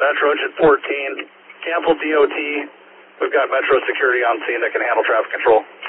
Metro at 14. Cancel DOT. We've got Metro security on scene that can handle traffic control.